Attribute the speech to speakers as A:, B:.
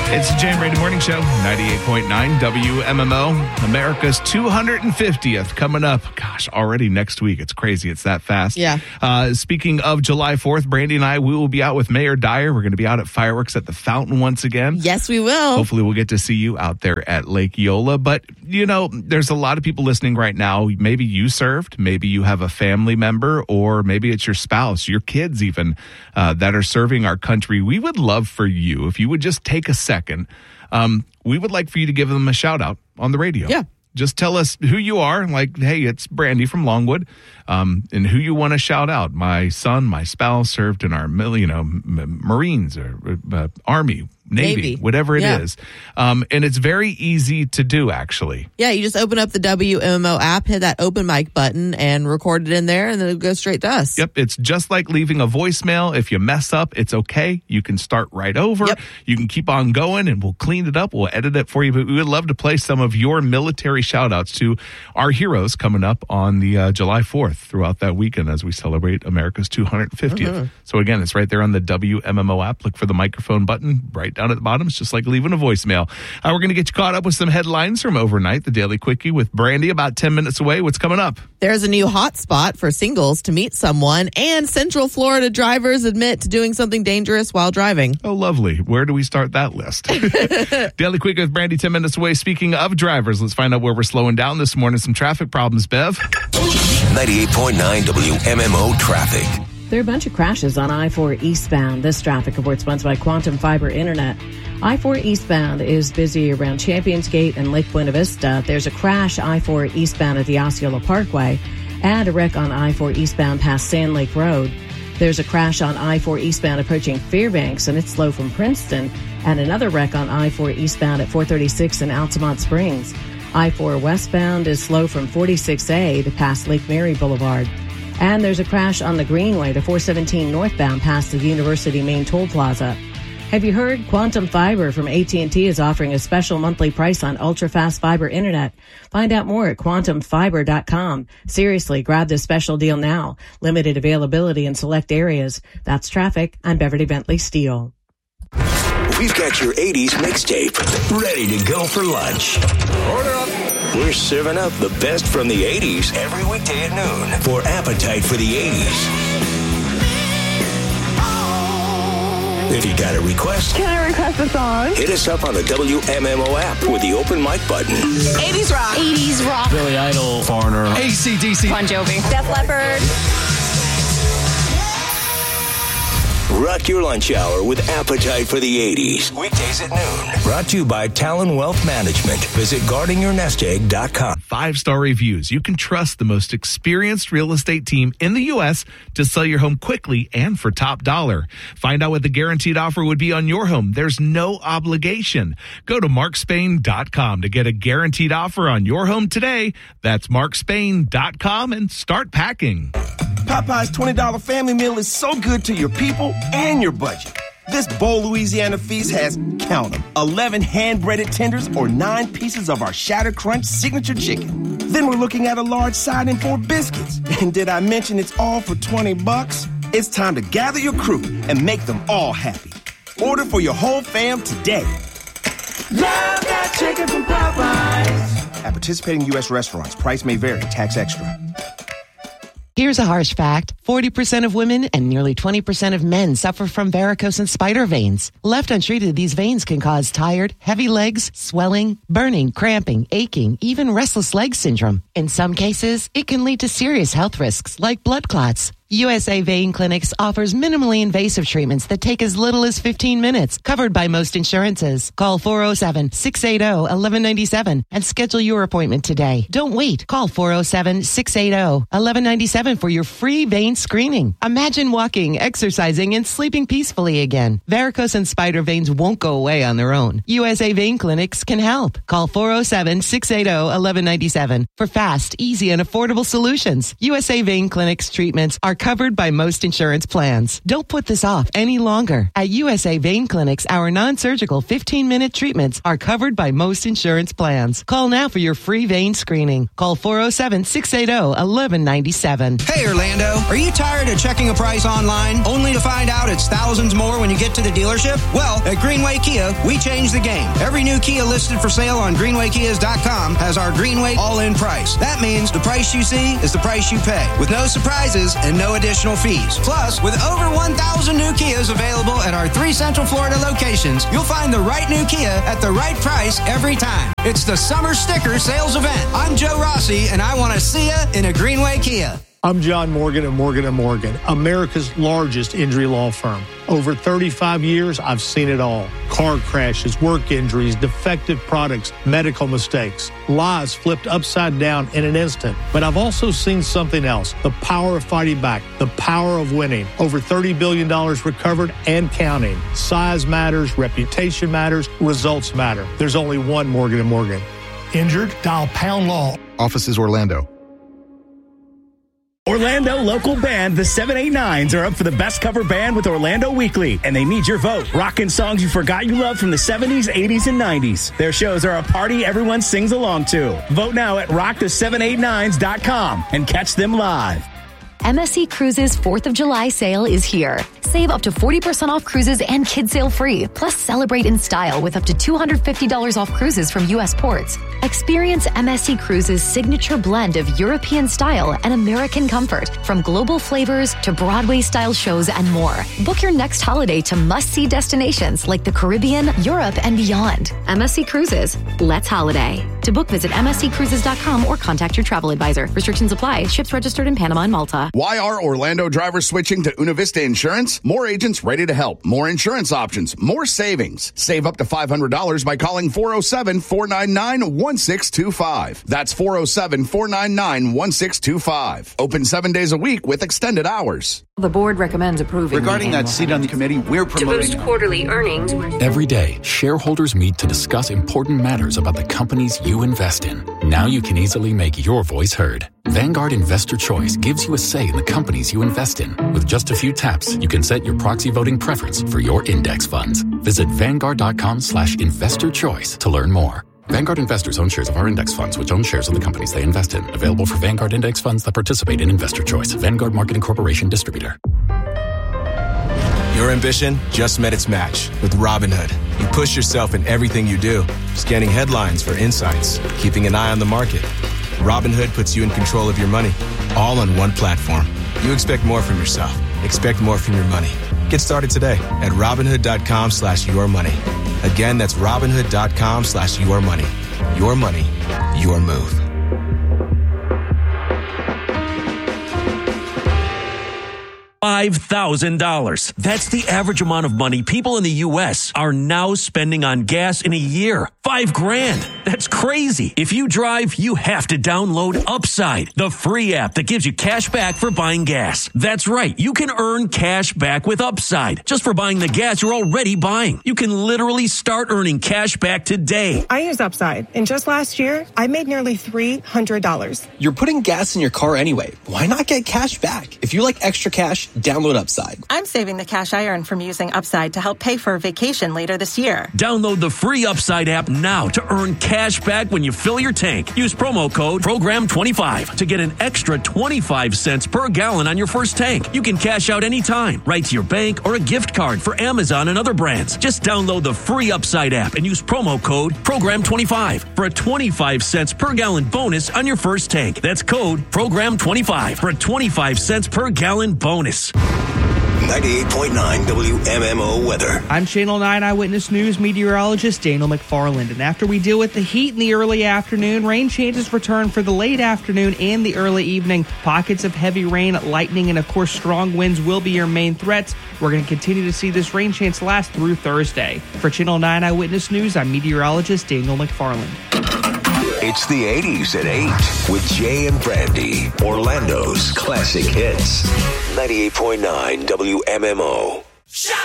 A: It's the Jam Radio Morning Show, 98.9 WMMO, America's 250th coming up. Gosh, already next week. It's crazy. It's that fast.
B: Yeah.
A: Speaking of July 4th, Brandy and I, we will be out with Mayor Dyer. We're going to be out at fireworks at the fountain once again.
B: Yes, we will.
A: Hopefully we'll get to see you out there at Lake Eola. But, you know, there's a lot of people listening right now. Maybe you served, maybe you have a family member, or maybe it's your spouse, your kids even, that are serving our country. We would love for you, if you would just take a second, we would like for you to give them a shout out on the radio.
B: Yeah.
A: Just tell us who you are. Like, hey, it's Brandy from Longwood, and who you want to shout out. My son, my spouse served in our, Marines or Army, Navy, whatever it is. And it's very easy to do, actually.
B: Yeah, you just open up the WMO app, hit that open mic button, and record it in there, and then it'll go straight to us.
A: Yep, it's just like leaving a voicemail. If you mess up, it's okay. You can start right over.
B: Yep.
A: You can keep on going, and we'll clean it up. We'll edit it for you. But we would love to play some of your military shout-outs to our heroes coming up on the July 4th throughout that weekend as we celebrate America's 250th.
B: Mm-hmm.
A: So again, it's right there on the WMMO app. Look for the microphone button right down at the bottom. It's just like leaving a voicemail. We're going to get you caught up with some headlines from overnight. The Daily Quickie with Brandy about 10 minutes away. What's coming up?
B: There's a new hot spot for singles to meet someone, and Central Florida drivers admit to doing something dangerous while driving.
A: Oh, lovely. Where do we start that list? Daily Quickie with Brandy 10 minutes away. Speaking of drivers, let's find out where we're slowing down this morning. Some traffic problems, Bev.
C: 98.9 WMMO traffic.
D: There are a bunch of crashes on I-4 eastbound. This traffic report sponsored by Quantum Fiber Internet. I-4 eastbound is busy around Champions Gate and Lake Buena Vista. There's a crash I-4 eastbound at the Osceola Parkway and a wreck on I-4 eastbound past Sand Lake Road. There's a crash on I-4 eastbound approaching Fairbanks, and it's slow from Princeton, and another wreck on I-4 eastbound at 436 in Altamont Springs. I-4 westbound is slow from 46A to past Lake Mary Boulevard. And there's a crash on the Greenway to 417 northbound past the University Main Toll Plaza. Have you heard? Quantum Fiber from AT&T is offering a special monthly price on ultra-fast fiber internet. Find out more at quantumfiber.com. Seriously, grab this special deal now. Limited availability in select areas. That's traffic. I'm Beverly Bentley Steele.
C: We've got your 80s mixtape ready to go for lunch. Order up. We're serving up the best from the 80s every weekday at noon for Appetite for the 80s. If you got a request,
E: can I request a song?
C: Hit us up on the WMMO app with the open mic button.
E: 80s rock. 80s rock.
F: Billy Idol. Foreigner. AC/DC.
E: Bon Jovi. Def Leppard.
C: Rock your lunch hour with Appetite for the 80s. Weekdays at noon. Brought to you by Talon Wealth Management. Visit guardingyournestegg.com.
A: 5-star reviews. You can trust the most experienced real estate team in the U.S. to sell your home quickly and for top dollar. Find out what the guaranteed offer would be on your home. There's no obligation. Go to markspain.com to get a guaranteed offer on your home today. That's markspain.com and start packing.
G: Popeye's $20 family meal is so good to your people and your budget. This Bowl Louisiana feast has, count them, 11 hand-breaded tenders or 9 pieces of our Shatter Crunch signature chicken. Then we're looking at a large side and 4 biscuits. And did I mention it's all for $20? It's time to gather your crew and make them all happy. Order for your whole fam today. Love that chicken from Popeyes. At participating U.S. restaurants, price may vary, tax extra.
H: Here's a harsh fact. 40% of women and nearly 20% of men suffer from varicose and spider veins. Left untreated, these veins can cause tired, heavy legs, swelling, burning, cramping, aching, even restless leg syndrome. In some cases, it can lead to serious health risks like blood clots. USA Vein Clinics offers minimally invasive treatments that take as little as 15 minutes, covered by most insurances. Call 407-680-1197 and schedule your appointment today. Don't wait. Call 407-680-1197 for your free vein screening. Imagine walking, exercising, and sleeping peacefully again. Varicose and spider veins won't go away on their own. USA Vein Clinics can help. Call 407-680-1197 for fast, easy, and affordable solutions. USA Vein Clinics treatments are covered by most insurance plans. Don't put this off any longer. At USA Vein Clinics, our non-surgical 15-minute treatments are covered by most insurance plans. Call now for your free vein screening. Call 407-680-1197.
I: Hey, Orlando, are you tired of checking a price online only to find out it's thousands more when you get to the dealership? Well, at Greenway Kia, we changed the game. Every new Kia listed for sale on GreenwayKias.com has our Greenway all-in price. That means the price you see is the price you pay, with no surprises and no additional fees. Plus, with over 1,000 new Kias available at our 3 Central Florida locations, you'll find the right new Kia at the right price every time. It's the Summer Sticker Sales Event. I'm Joe Rossi, and I want to see you in a Greenway Kia.
J: I'm John Morgan of Morgan & Morgan, America's largest injury law firm. Over 35 years, I've seen it all. Car crashes, work injuries, defective products, medical mistakes, lives flipped upside down in an instant. But I've also seen something else, the power of fighting back, the power of winning. Over $30 billion recovered and counting. Size matters, reputation matters, results matter. There's only one Morgan & Morgan.
K: Injured? Dial Pound Law.
L: Offices Orlando.
M: Orlando local band, the 789s, are up for the Best Cover Band with Orlando Weekly, and they need your vote. Rockin' songs you forgot you loved from the 70s, 80s, and 90s. Their shows are a party everyone sings along to. Vote now at rockth789s.com and catch them live.
N: MSC Cruises 4th of July sale is here. Save up to 40% off cruises and kid sail free. Plus, celebrate in style with up to $250 off cruises from U.S. ports. Experience MSC Cruises' signature blend of European style and American comfort, from global flavors to Broadway-style shows and more. Book your next holiday to must-see destinations like the Caribbean, Europe, and beyond. MSC Cruises. Let's holiday. To book, visit msccruises.com or contact your travel advisor. Restrictions apply. Ships registered in Panama and Malta.
O: Why are Orlando drivers switching to Una Vista Insurance? More agents ready to help. More insurance options. More savings. Save up to $500 by calling 407-499-1625. That's 407-499-1625. Open 7 days a week with extended hours.
P: The board recommends approving.
F: Regarding that seat on the committee, we're promoting
P: to boost quarterly earnings.
Q: Every day, shareholders meet to discuss important matters about the companies you invest in. Now you can easily make your voice heard. Vanguard Investor Choice gives you a say in the companies you invest in. With just a few taps, you can set your proxy voting preference for your index funds. Visit Vanguard.com/investor choice to learn more. Vanguard investors own shares of our index funds, which own shares of the companies they invest in. Available for Vanguard index funds that participate in Investor Choice. Vanguard Marketing Corporation distributor.
R: Your ambition just met its match with Robinhood. You push yourself in everything you do, scanning headlines for insights, keeping an eye on the market. Robinhood puts you in control of your money, all on one platform. You expect more from yourself. Expect more from your money. Get started today at Robinhood.com/yourmoney. Again, that's Robinhood.com/yourmoney. Your money, your move.
S: $5,000. That's the average amount of money people in the U.S. are now spending on gas in a year. $5,000. That's crazy. If you drive, you have to download Upside, the free app that gives you cash back for buying gas. That's right. You can earn cash back with Upside just for buying the gas you're already buying. You can literally start earning cash back today.
T: I use Upside, and just last year, I made nearly $300.
U: You're putting gas in your car anyway. Why not get cash back? If you like extra cash, download Upside.
T: I'm saving the cash I earn from using Upside to help pay for a vacation later this year.
S: Download the free Upside app now to earn cash back when you fill your tank. Use promo code PROGRAM25 to get an extra 25 cents per gallon on your first tank. You can cash out anytime, right to your bank or a gift card for Amazon and other brands. Just download the free Upside app and use promo code PROGRAM25 for a 25 cents per gallon bonus on your first tank. That's code PROGRAM25 for a 25 cents per gallon bonus.
C: 98.9 WMMO weather.
V: I'm Channel 9 Eyewitness News meteorologist Daniel McFarland. And after we deal with the heat in the early afternoon, rain chances return for the late afternoon and the early evening. Pockets of heavy rain, lightning, and of course strong winds will be your main threats. We're going to continue to see this rain chance last through Thursday. For Channel 9 Eyewitness News, I'm meteorologist Daniel McFarland.
C: It's the 80s at 8 with Jay and Brandy, Orlando's classic hits. 98.9 WMMO.